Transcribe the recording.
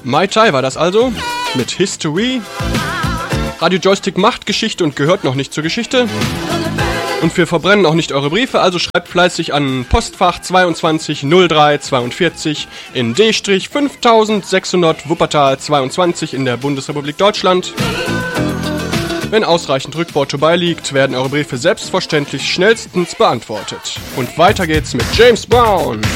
Mai Tai war das also, mit History. Radio Joystick macht Geschichte und gehört noch nicht zur Geschichte. Und wir verbrennen auch nicht eure Briefe, also schreibt fleißig an Postfach 22 03 42 in D-5600 Wuppertal 22 in der Bundesrepublik Deutschland. Wenn ausreichend Rückworte beiliegt, werden eure Briefe selbstverständlich schnellstens beantwortet. Und weiter geht's mit James Brown.